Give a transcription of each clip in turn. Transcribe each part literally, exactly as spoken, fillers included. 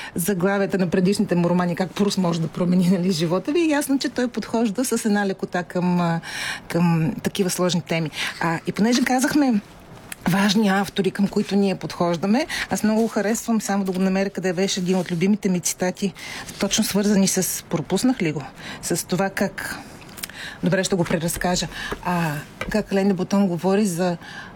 заглавията на предишните му романи, как Прус може да промени, нали, живота ви. И ясно, че той подхожда с една лекота към, към такива сложни теми. А, и понеже казахме важни автори, към които ние подхождаме. Аз много харесвам, само да го намеря къде беше един от любимите ми цитати, точно свързани с... Пропуснах ли го? С това как... Добре, ще го преразкажа. А, как Ален де Ботон говори за...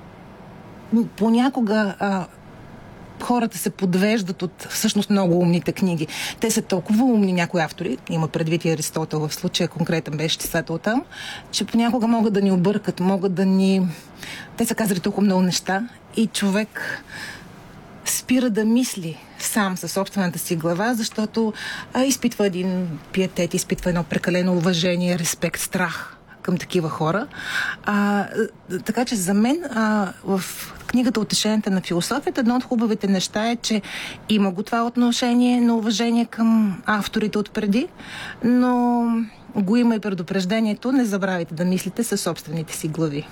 Понякога... А, хората се подвеждат от всъщност много умните книги. Те са толкова умни, някои автори, има предвид и Аристотел в случая, конкретен беше писател там, че понякога могат да ни объркат, могат да ни... Те са казали толкова много неща и човек спира да мисли сам със собствената си глава, защото а, изпитва един пиетет, изпитва едно прекалено уважение, респект, страх към такива хора. А, така че за мен а, в книгата Утешенията на философията едно от хубавите неща е, че има го това отношение на уважение към авторите отпреди, но го има и предупреждението, не забравяйте да мислите със собствените си глави.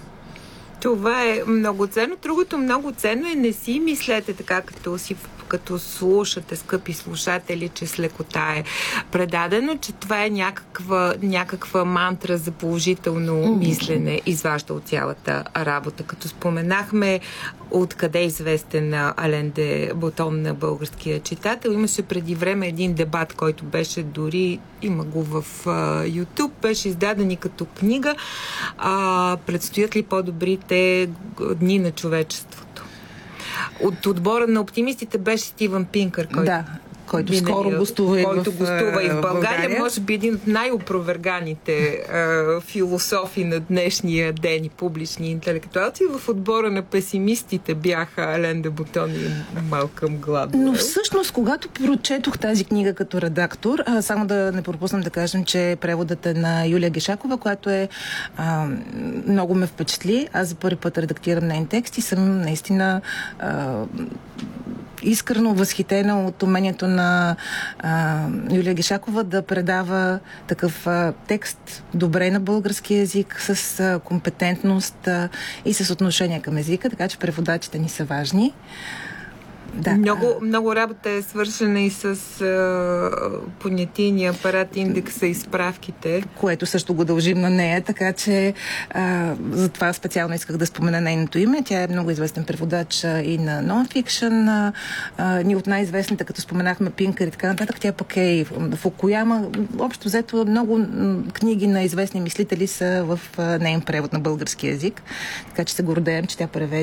Това е много ценно. Другото много ценно е не си мислете така, като си като слушате, скъпи слушатели, че с лекота е предадено, че това е някаква, някаква мантра за положително mm-hmm. мислене, изважда от цялата работа. Като споменахме откъде е известен Ален де Ботон на българския читател, имаше преди време един дебат, който беше дори, има го в uh, YouTube, беше издаден и като книга. Uh, предстоят ли по-добрите дни на човечеството? От отбора на оптимистите беше Стивън Пинкър, който, да, който скоро гостува и който в, гостува и в България. България. Може би един от най-опроверганите е, философи на днешния ден и публични интелектуалци. В отбора на песимистите бяха Ален де Ботон и Малкъм Гладуел. Но всъщност, когато прочетох тази книга като редактор, а, само да не пропуснам да кажем, че преводът е на Юлия Гешакова, която е а, много ме впечатли. Аз за първи път редактирам нейн текст и съм наистина а, искрено възхитена от умението на а, Юлия Гешакова да предава такъв а, текст добре на български език, с а, компетентност а, и с отношение към езика, така че преводачите ни са важни. Да. Много, много работа е свършена и с а, понятийния апарат, индекса и справките. Което също го дължим на нея, така че а, затова специално исках да спомена нейното име. Тя е много известен преводач а, и на нон-фикшън. А, а, ни от най-известните, като споменахме Пинкър и така нататък, тя пък е и Фукуяма. Общо взето много книги на известни мислители са в а, нейн превод на български език, така че се гордеем, че тя преведе